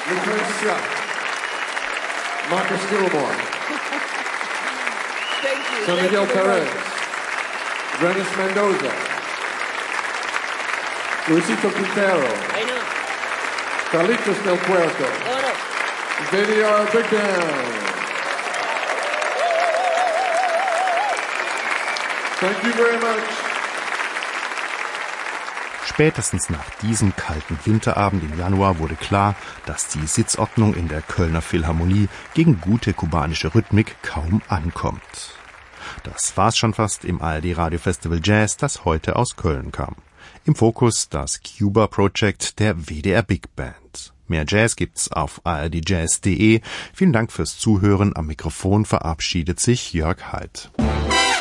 Lucretia, Marcus Gilmore, San Miguel Perez, Renis Mendoza, Luisito Quintero, Carlitos Del Puerto, JDR Big Band. Thank you very much. Spätestens nach diesem kalten Winterabend im Januar wurde klar, dass die Sitzordnung in der Kölner Philharmonie gegen gute kubanische Rhythmik kaum ankommt. Das war's schon fast im ARD Radio Festival Jazz, das heute aus Köln kam. Im Fokus das Cuba Project der WDR Big Band. Mehr Jazz gibt's auf ardjazz.de. Vielen Dank fürs Zuhören. Am Mikrofon verabschiedet sich Jörg Haidt.